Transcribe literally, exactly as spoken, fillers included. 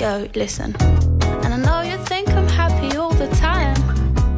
So listen. And I know you think I'm happy all the time.